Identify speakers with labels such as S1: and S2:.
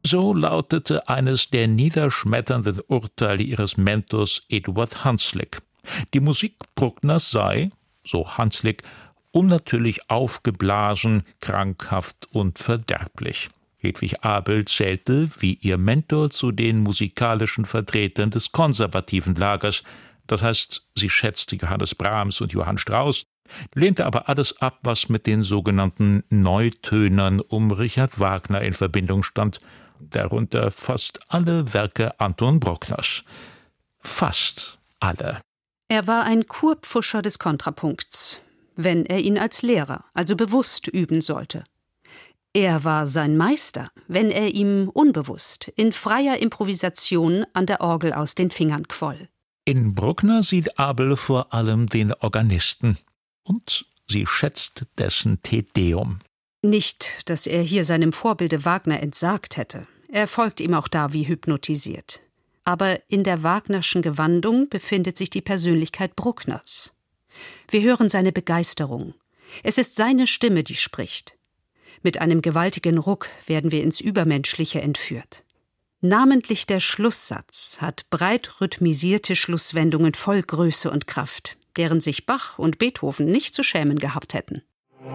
S1: So lautete eines der niederschmetternden Urteile ihres Mentors Eduard Hanslick. Die Musik Bruckners sei, so Hanslick, unnatürlich aufgeblasen, krankhaft und verderblich. Hedwig Abel zählte, wie ihr Mentor, zu den musikalischen Vertretern des konservativen Lagers. Das heißt, sie schätzte Johannes Brahms und Johann Strauss, lehnte aber alles ab, was mit den sogenannten Neutönern um Richard Wagner in Verbindung stand, darunter fast alle Werke Anton Bruckners. Fast alle.
S2: Er war ein Kurpfuscher des Kontrapunkts, wenn er ihn als Lehrer, also bewusst üben sollte. Er war sein Meister, wenn er ihm unbewusst, in freier Improvisation an der Orgel aus den Fingern quoll.
S1: In Bruckner sieht Abel vor allem den Organisten und sie schätzt dessen Te Deum.
S2: Nicht, dass er hier seinem Vorbilde Wagner entsagt hätte. Er folgt ihm auch da wie hypnotisiert. Aber in der Wagnerschen Gewandung befindet sich die Persönlichkeit Bruckners. Wir hören seine Begeisterung. Es ist seine Stimme, die spricht. Mit einem gewaltigen Ruck werden wir ins Übermenschliche entführt. Namentlich der Schlusssatz hat breit rhythmisierte Schlusswendungen voll Größe und Kraft, deren sich Bach und Beethoven nicht zu schämen gehabt hätten.